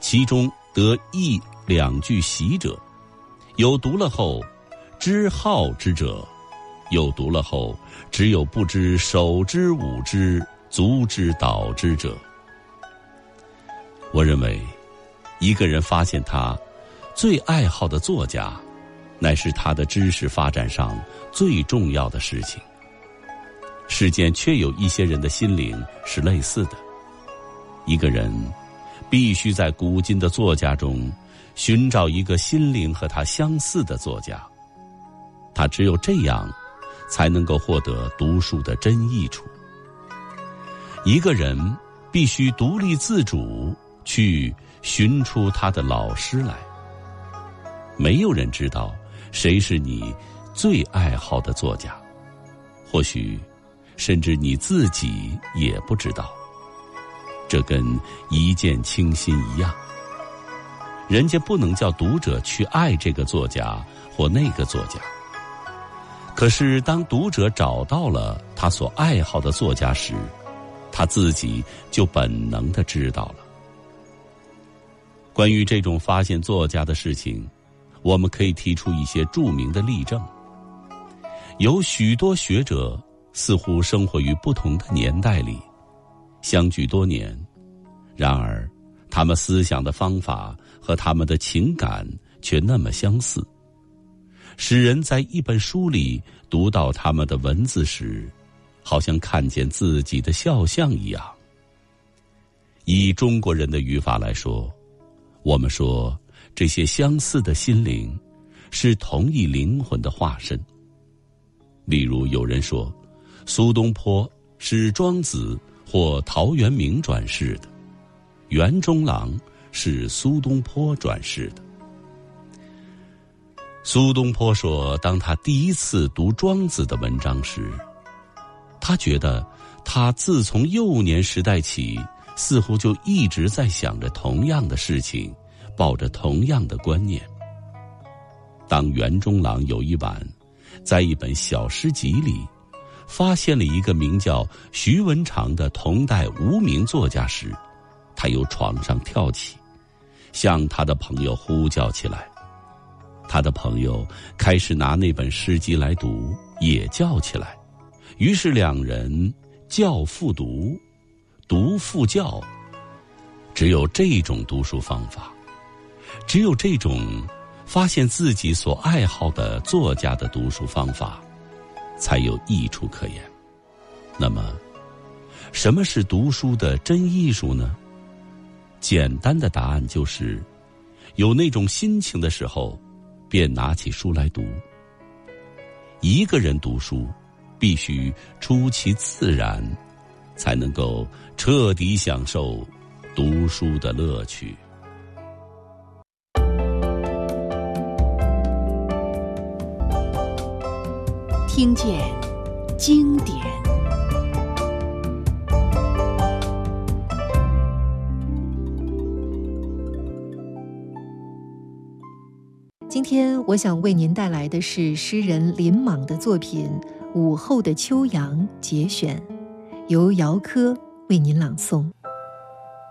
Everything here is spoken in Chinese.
其中得一两句习者，有读了后知好之者，有读了后只有不知手之舞之足之蹈之者。我认为一个人发现他最爱好的作家，乃是他的知识发展上最重要的事情。世间确有一些人的心灵是类似的，一个人必须在古今的作家中寻找一个心灵和他相似的作家，他只有这样才能够获得读书的真益处。一个人必须独立自主去寻出他的老师来。没有人知道谁是你最爱好的作家，或许甚至你自己也不知道。这跟一见倾心一样，人家不能叫读者去爱这个作家或那个作家，可是当读者找到了他所爱好的作家时，他自己就本能地知道了。关于这种发现作家的事情，我们可以提出一些著名的例证。有许多学者似乎生活于不同的年代里，相距多年，然而他们思想的方法和他们的情感却那么相似，使人在一本书里读到他们的文字时，好像看见自己的肖像一样。以中国人的语法来说，我们说这些相似的心灵是同一灵魂的化身。例如有人说苏东坡是庄子或陶渊明转世的，袁中郎是苏东坡转世的。苏东坡说，当他第一次读庄子的文章时，他觉得他自从幼年时代起，似乎就一直在想着同样的事情，抱着同样的观念。当袁中郎有一晚在一本小诗集里发现了一个名叫徐文长的同代无名作家时，他由床上跳起，向他的朋友呼叫起来。他的朋友开始拿那本诗集来读，也叫起来，于是两人叫复读，读复叫。只有这种读书方法，只有这种发现自己所爱好的作家的读书方法，才有益处可言。那么什么是读书的真艺术呢？简单的答案就是，有那种心情的时候，便拿起书来读。一个人读书必须出其自然，才能够彻底享受读书的乐趣。 听见经典。今天我想为您带来的是诗人林莽的作品《午后的秋阳》节选，由姚科为您朗诵。